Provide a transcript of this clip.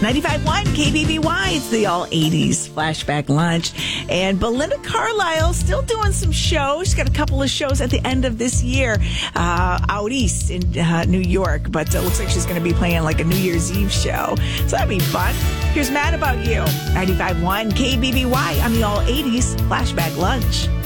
95.1 KBBY. It's the all 80s flashback lunch. And Belinda Carlisle still doing some shows. She's got a couple of shows at the end of this year out east in New York. But it looks like she's going to be playing like a New Year's Eve show. So that'd be fun. Here's Mad About You. 95.1 KBBY on the all 80s flashback lunch.